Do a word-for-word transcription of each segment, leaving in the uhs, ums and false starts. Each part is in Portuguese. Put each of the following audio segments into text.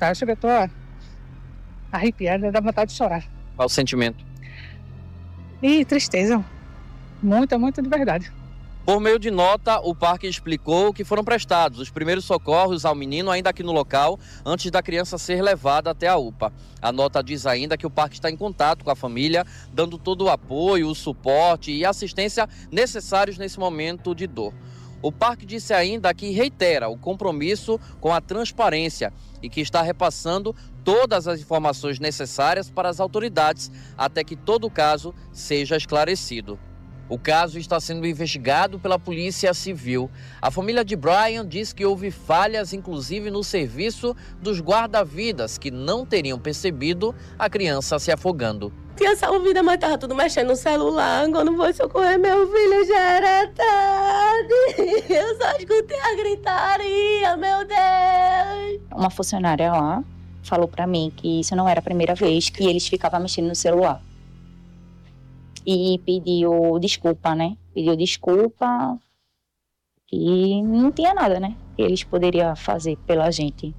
contar, chega, eu tô arrepiada, dá vontade de chorar. Qual o sentimento? E tristeza, muita, muita de verdade. Por meio de nota, o parque explicou que foram prestados os primeiros socorros ao menino ainda aqui no local, antes da criança ser levada até a U P A. A nota diz ainda que o parque está em contato com a família, dando todo o apoio, o suporte e assistência necessários nesse momento de dor. O parque disse ainda que reitera o compromisso com a transparência e que está repassando todas as informações necessárias para as autoridades até que todo o caso seja esclarecido. O caso está sendo investigado pela Polícia Civil. A família de Brian diz que houve falhas, inclusive no serviço dos guarda-vidas, que não teriam percebido a criança se afogando. Tinha salvo-vida, mas estava tudo mexendo no celular. Quando foi socorrer meu filho, já era tarde. Eu só escutei a gritaria, meu Deus. Uma funcionária lá falou para mim que isso não era a primeira vez que eles ficavam mexendo no celular. E pediu desculpa, né? Pediu desculpa e não tinha nada, né? Que eles poderiam fazer pela gente.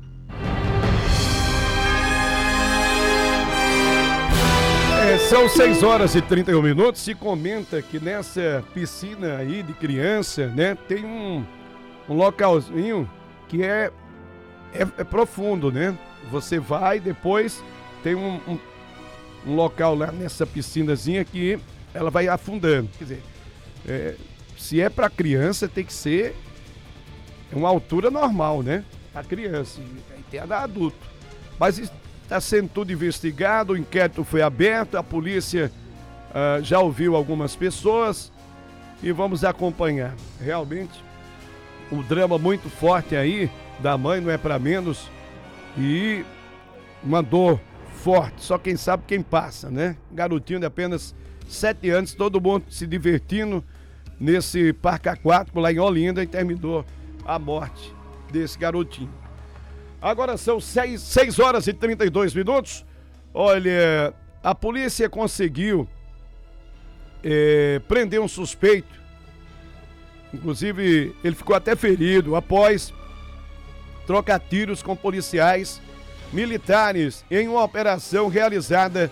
É, são seis horas e trinta e um minutos. Se comenta que nessa piscina aí de criança, né? Tem um, um localzinho que é, é, é profundo, né? Você vai, depois tem um... um um local lá nessa piscinazinha que ela vai afundando. Quer dizer, é, se é para criança, tem que ser uma altura normal, né? A criança, e tem a da adulto. Mas está sendo tudo investigado, o inquérito foi aberto, a polícia uh, já ouviu algumas pessoas e vamos acompanhar. Realmente, o drama muito forte aí da mãe, não é para menos, e uma dor forte, só quem sabe quem passa, né? Garotinho de apenas sete anos, todo mundo se divertindo nesse parque aquático lá em Olinda e terminou a morte desse garotinho. Agora são seis horas e trinta e dois minutos. Olha, a polícia conseguiu é, prender um suspeito. Inclusive, ele ficou até ferido após trocar tiros com policiais militares em uma operação realizada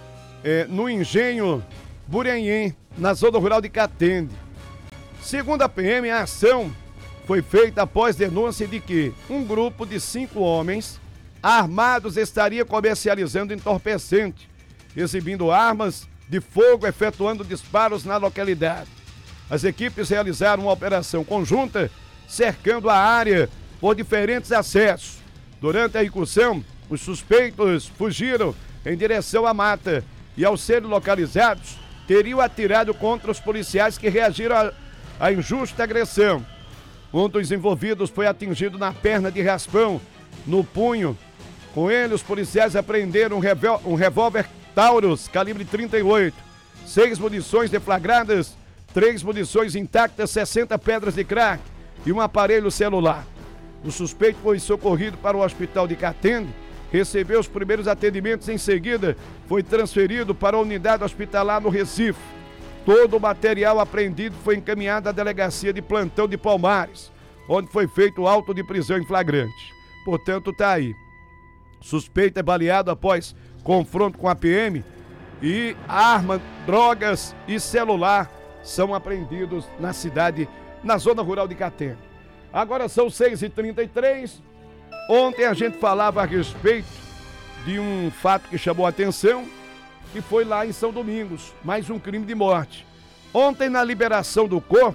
eh, no engenho Burenhém, na zona rural de Catende. Segundo a P M, a ação foi feita após denúncia de que um grupo de cinco homens armados estaria comercializando entorpecente, exibindo armas de fogo, efetuando disparos na localidade. As equipes realizaram uma operação conjunta, cercando a área por diferentes acessos. Durante a incursão, os suspeitos fugiram em direção à mata e, ao serem localizados, teriam atirado contra os policiais que reagiram à injusta agressão. Um dos envolvidos foi atingido na perna de raspão, no punho. Com ele, os policiais apreenderam um, revol- um revólver Taurus, calibre trinta e oito, seis munições deflagradas, três munições intactas, sessenta pedras de crack e um aparelho celular. O suspeito foi socorrido para o hospital de Catende, recebeu os primeiros atendimentos, em seguida foi transferido para a unidade hospitalar no Recife. Todo o material apreendido foi encaminhado à delegacia de plantão de Palmares, onde foi feito o auto de prisão em flagrante. Portanto, está aí. Suspeito é baleado após confronto com a P M e arma, drogas e celular são apreendidos na cidade, na zona rural de Catende. Agora são seis e trinta e três. Ontem a gente falava a respeito de um fato que chamou a atenção, que foi lá em São Domingos, mais um crime de morte. Ontem, na liberação do corpo,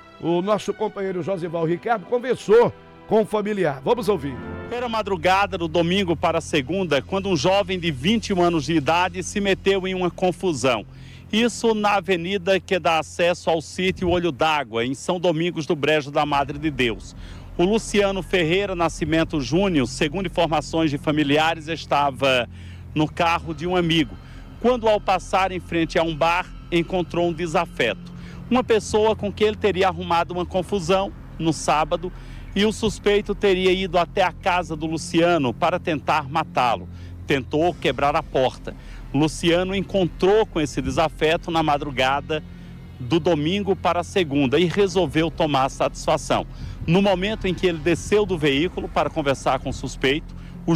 o nosso companheiro Josival Ricardo conversou com o familiar. Vamos ouvir. Era madrugada do domingo para segunda, quando um jovem de vinte e um anos de idade se meteu em uma confusão. Isso na avenida que dá acesso ao sítio Olho d'Água, em São Domingos do Brejo da Madre de Deus. O Luciano Ferreira Nascimento Júnior, segundo informações de familiares, estava no carro de um amigo, quando ao passar em frente a um bar, encontrou um desafeto. Uma pessoa com quem ele teria arrumado uma confusão no sábado, e o suspeito teria ido até a casa do Luciano para tentar matá-lo. Tentou quebrar a porta. Luciano encontrou com esse desafeto na madrugada do domingo para a segunda e resolveu tomar satisfação. No momento em que ele desceu do veículo para conversar com o suspeito,